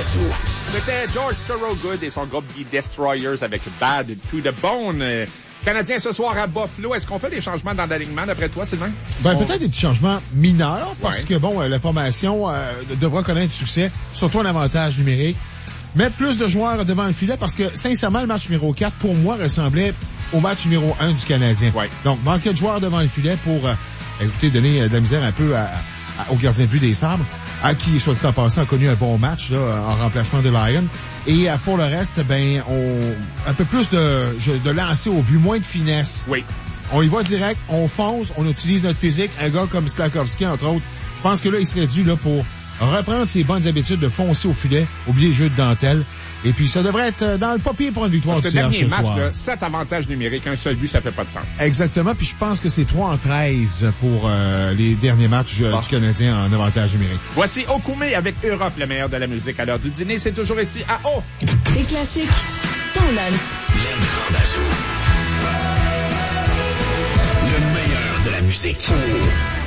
Bazou. C'était George Thorogood et son groupe The Destroyers avec Bad to the Bone. Canadien ce soir à Buffalo. Est-ce qu'on fait des changements dans l'alignement d'après toi, Sylvain? Peut-être des petits changements mineurs parce que, la formation devra connaître du succès, surtout un avantage numérique. Mettre plus de joueurs devant le filet parce que, sincèrement, le match numéro 4, pour moi, ressemblait au match numéro 1 du Canadien. Ouais. Donc, manquer de joueurs devant le filet pour, donner de la misère un peu au gardien de but des Sabres, à qui, soit dit en passant, a connu un bon match là, en remplacement de Lyon. Et pour le reste, un peu plus de lancer au but, moins de finesse. Oui. On y va direct, on fonce, on utilise notre physique. Un gars comme Slafkovský, entre autres, je pense que là, il serait dû là pour reprendre ses bonnes habitudes de foncer au filet, oublier le jeu de dentelle. Et puis, ça devrait être dans le papier pour une victoire du CH ce soir. Dernier match, 7 avantages numériques, un seul but, ça fait pas de sens. Exactement, puis je pense que c'est 3-13 pour les derniers matchs du Canadien en avantage numérique. Voici Okoumé avec Europe, le meilleur de la musique à l'heure du dîner. C'est toujours ici à O. Des classiques, tendance. Le Grand Bazou. Le meilleur de la musique.